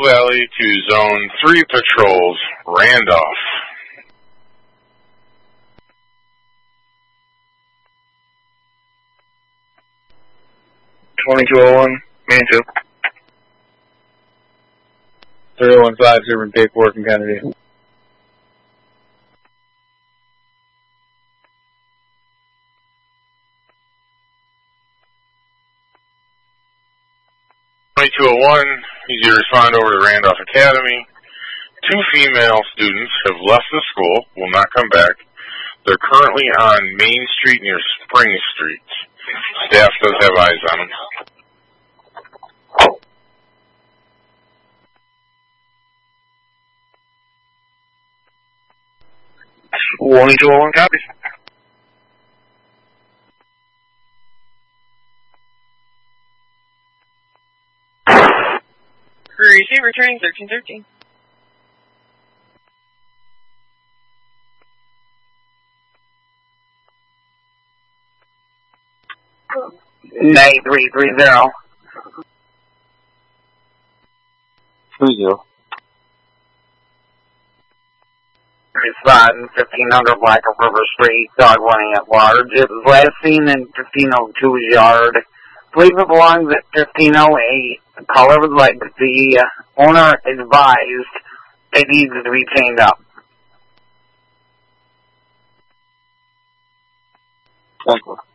Valley to Zone 3 patrols, Randolph. 2201, man 2. 3015, serving paperwork in Kennedy. Need you to respond over to Randolph Academy. 2 female students have left the school, will not come back. They're currently on Main Street near Spring Street. Staff does have eyes on them. 2201, copies. Receive returning 1313. Nay 330. 30. Responding 1500 Black River Street, dog running at large. It was last seen in 1502's yard. Believe it belongs at 1508. The color was like the owner advised it needs to be chained up. Thank you.